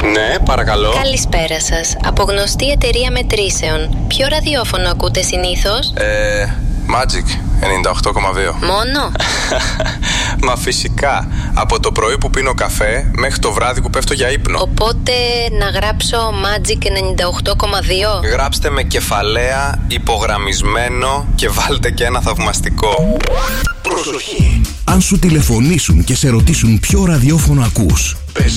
Ναι, παρακαλώ. Καλησπέρα σας. Από γνωστή εταιρεία μετρήσεων. Ποιο ραδιόφωνο ακούτε συνήθως? Magic 98,2. Μόνο? Μα φυσικά. Από το πρωί που πίνω καφέ μέχρι το βράδυ που πέφτω για ύπνο. Οπότε να γράψω Magic 98,2. Γράψτε με κεφαλαία, υπογραμμισμένο και βάλτε και ένα θαυμαστικό. Προσοχή! Αν σου τηλεφωνήσουν και σε ρωτήσουν ποιο ραδιόφωνο ακούς,